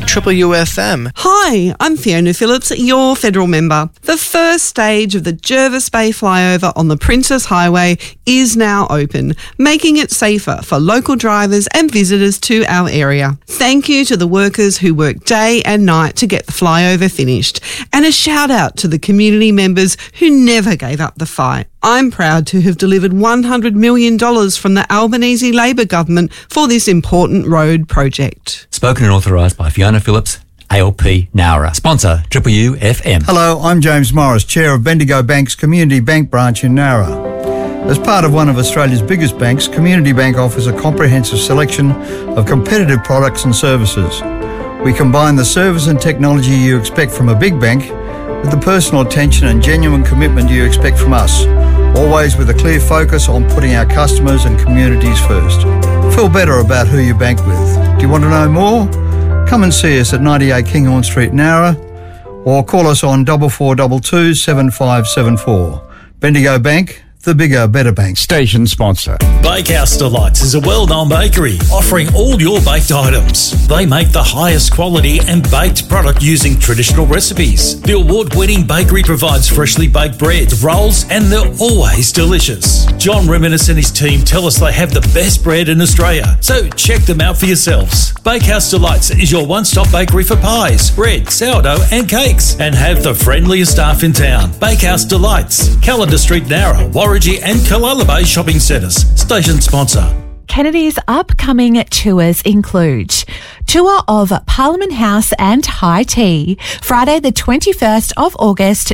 Triple UFM. Hi, I'm Fiona Phillips, your federal member. The first stage of the Jervis Bay flyover on the Princess Highway is now open, making it safer for local drivers and visitors to our area. Thank you to the workers who work day and night to get the flyover finished, and a shout out to the community members who never gave up the fight. I'm proud to have delivered $100 million from the Albanese Labor government for this important road project. Spoken and authorised by Fiona Phillips, ALP Nowra. Sponsor, Triple UFM. Hello, I'm James Morris, Chair of Bendigo Bank's Community Bank branch in Nowra. As part of one of Australia's biggest banks, Community Bank offers a comprehensive selection of competitive products and services. We combine the service and technology you expect from a big bank with the personal attention and genuine commitment you expect from us, always with a clear focus on putting our customers and communities first. Feel better about who you bank with. Do you want to know more? Come and see us at 98 Kinghorn Street, Nowra, or call us on 4422 7574. Bendigo Bank, the bigger, better bank. Station sponsor. Bakehouse Delights is a well-known bakery offering all your baked items. They make the highest quality and baked product using traditional recipes. The award-winning bakery provides freshly baked bread, rolls, and they're always delicious. John Reminis and his team tell us they have the best bread in Australia, so check them out for yourselves. Bakehouse Delights is your one-stop bakery for pies, bread, sourdough, and cakes, and have the friendliest staff in town. Bakehouse Delights, Calendar Street, Nowra, Warringah and Kalala Bay shopping centres. Station sponsor. Kennedy's upcoming tours include tour of Parliament House and High Tea, Friday the 21st of August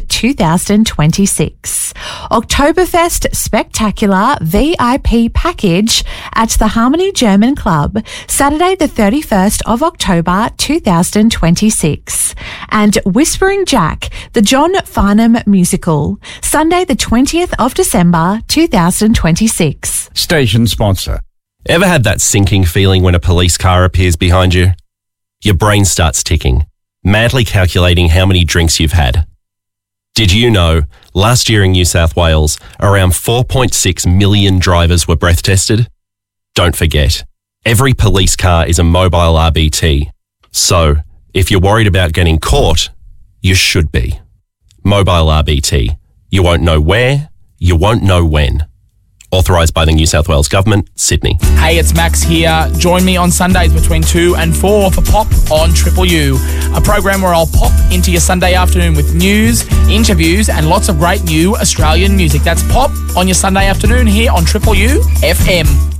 2026. Oktoberfest Spectacular VIP package at the Harmony German Club, Saturday the 31st of October 2026. And Whispering Jack, the John Farnham musical, Sunday the 20th of December 2026. Station sponsor. Ever had that sinking feeling when a police car appears behind you? Your brain starts ticking, madly calculating how many drinks you've had. Did you know, last year in New South Wales, around 4.6 million drivers were breath tested? Don't forget, every police car is a mobile RBT. So, if you're worried about getting caught, you should be. Mobile RBT. You won't know where, you won't know when. Authorised by the New South Wales Government, Sydney. Hey, it's Max here. Join me on Sundays between 2 and 4 for Pop on Triple U, a program where I'll pop into your Sunday afternoon with news, interviews, and lots of great new Australian music. That's Pop on your Sunday afternoon here on Triple U FM.